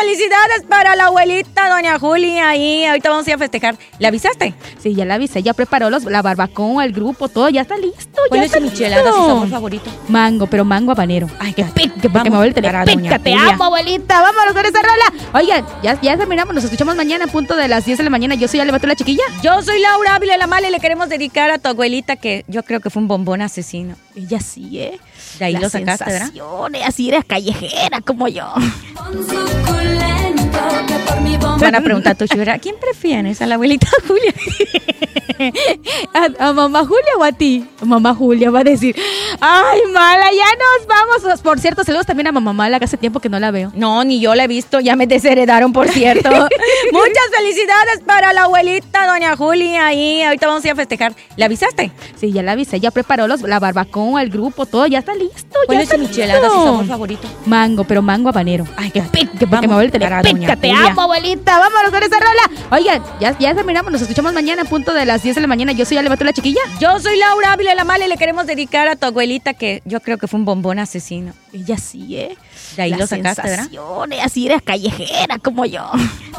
felicidades para la abuelita, doña Julia, ahí. Ahorita vamos a ir a festejar. ¿Le avisaste? Sí, ya la avisé, ya preparó la barbacoa, el grupo, todo, ya está listo. ¿Cuál ya es su está michelada, listo. su sabor favorito? Mango, pero mango habanero. Ay, que cállate. pique, porque Vamos me vuelve a tener para doña pica. Te Julia. amo, abuelita. Vámonos con esa rola. Oigan, ya terminamos. Nos escuchamos mañana a punto de las 10 de la mañana. Yo soy Ale Batú, la chiquilla. Yo soy Laura Ávila la Mala y le queremos dedicar a tu abuelita, que yo creo que fue un bombón asesino. Ella sí, ¿eh? De ahí Las lo sacaste, ¿verdad? sensaciones, así eres callejera como yo. Van a preguntar a tu chura, ¿a quién prefieres? ¿A la abuelita Julia? ¿A mamá Julia o a ti? Mamá Julia va a decir, ay, Mala, ya nos vamos. Por cierto, saludos también a mamá Mala, que hace tiempo que no la veo. No, ni yo la he visto, ya me desheredaron, por cierto. Muchas felicidades para la abuelita, doña Julia, ahí. Ahorita vamos a ir a festejar. ¿Le avisaste? Sí, ya la avisé, ya preparó la barbacoa, el grupo, todo, ya está listo. ¿Cuál ya es su está michelada, listo. su sabor favorito? Mango, pero mango habanero. Ay, que cállate. pique, porque me Vamos vuelve a tener para pica. doña Te Julia. amo, abuelita. Vámonos con esa rola. Oigan, ya terminamos. Nos escuchamos mañana a punto de las 10 de la mañana. Yo soy Ale Batú, la chiquilla. Yo soy Laura Ávila la Mala y le queremos dedicar a tu abuelita, que yo creo que fue un bombón asesino. Ella sí, ¿eh? De ahí Las lo sacaste, ¿verdad? sensaciones, así eres callejera como yo.